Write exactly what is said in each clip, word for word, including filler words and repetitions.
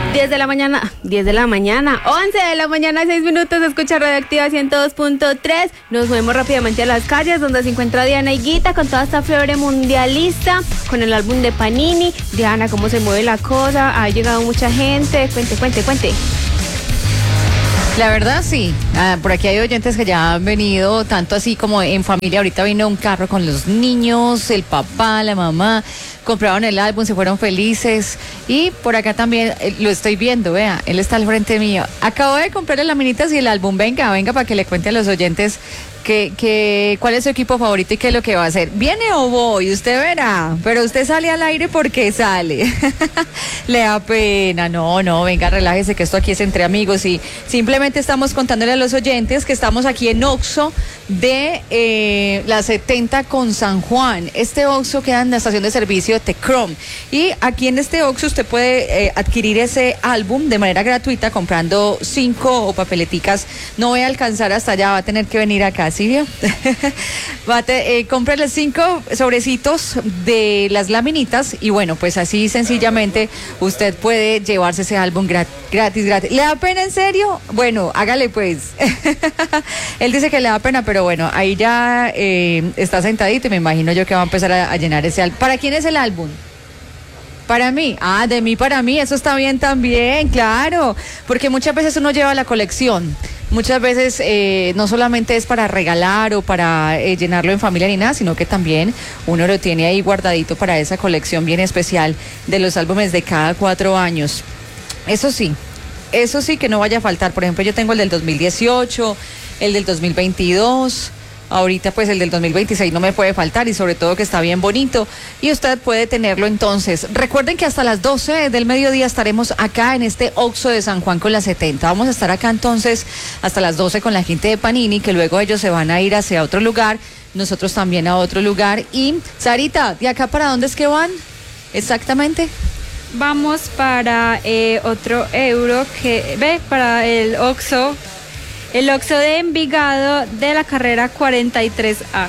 diez de la mañana, diez de la mañana, once de la mañana, seis minutos, escucha Radioactiva ciento dos punto tres. Nos movemos rápidamente a las calles donde se encuentra Diana Higuita con toda esta fiebre mundialista, con el álbum de Panini. Diana, ¿cómo se mueve la cosa? Ha llegado mucha gente, cuente, cuente, cuente. La verdad sí, ah, por aquí hay oyentes que ya han venido, tanto así como en familia. Ahorita vino un carro con los niños, el papá, la mamá, compraron el álbum, se fueron felices. Y por acá también eh, lo estoy viendo, vea, él está al frente mío. Acabo de comprar las laminitas y el álbum, venga, venga para que le cuente a los oyentes que, que, cuál es su equipo favorito y qué es lo que va a hacer. ¿Viene o voy? Usted verá, pero usted sale al aire porque sale. Le da pena, no, no, venga, relájese que esto aquí es entre amigos y simplemente estamos contándole a los oyentes que estamos aquí en Oxxo de eh, la setenta con San Juan. Este Oxxo queda en la estación de servicio de Tecrom y aquí en este Oxxo usted puede eh, adquirir ese álbum de manera gratuita comprando cinco o papeleticas. No voy a alcanzar hasta allá, va a tener que venir acá, ¿sí vio? Va a te, eh, comprarle cinco sobrecitos de las laminitas y bueno, pues así sencillamente usted puede llevarse ese álbum grat- gratis, gratis. ¿Le da pena en serio? Bueno, hágale pues. Él dice que le da pena, pero bueno, ahí ya eh, está sentadito y me imagino yo que va a empezar a, a llenar ese álbum. ¿Para quién es el álbum? Para mí, ah, de mí para mí, eso está bien también, claro, porque muchas veces uno lleva la colección, muchas veces eh, no solamente es para regalar o para eh, llenarlo en familia ni nada, sino que también uno lo tiene ahí guardadito para esa colección bien especial de los álbumes de cada cuatro años. Eso sí, eso sí que no vaya a faltar, por ejemplo, yo tengo el del dos mil dieciocho, el del dos mil veintidós... Ahorita pues el del dos mil veintiséis no me puede faltar y sobre todo que está bien bonito y usted puede tenerlo entonces. Recuerden que hasta las doce del mediodía estaremos acá en este Oxxo de San Juan con la setenta. Vamos a estar acá entonces hasta las doce con la gente de Panini, que luego ellos se van a ir hacia otro lugar, nosotros también a otro lugar. Y Sarita, ¿de acá para dónde es que van exactamente? Vamos para eh, otro euro que ve para el Oxxo. El Oxxo de Envigado de la carrera cuarenta y tres A.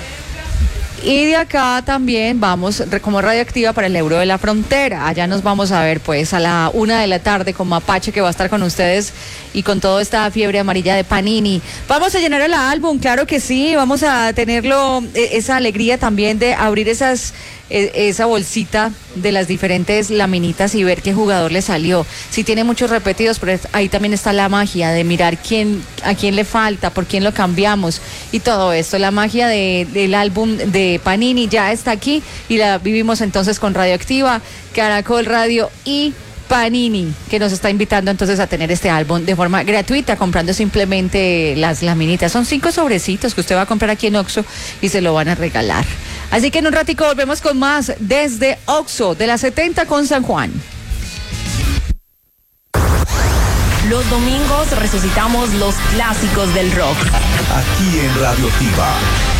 Y de acá también vamos como Radioactiva para el Euro de la Frontera. Allá nos vamos a ver pues a la una de la tarde con Mapache, que va a estar con ustedes y con toda esta fiebre amarilla de Panini. Vamos a llenar el álbum, claro que sí. Vamos a tenerlo, esa alegría también de abrir esas esa bolsita de las diferentes laminitas y ver qué jugador le salió. Si tiene muchos repetidos, pero ahí también está la magia de mirar quién, a quién le falta, por quién lo cambiamos y todo esto. La magia de, del álbum de Panini ya está aquí y la vivimos entonces con Radioactiva, Caracol Radio y Panini, que nos está invitando entonces a tener este álbum de forma gratuita, comprando simplemente las laminitas. Son cinco sobrecitos que usted va a comprar aquí en Oxxo y se lo van a regalar. Así que en un ratico volvemos con más desde Oxxo de la setenta con San Juan. Los domingos resucitamos los clásicos del rock. Aquí en Radioactiva.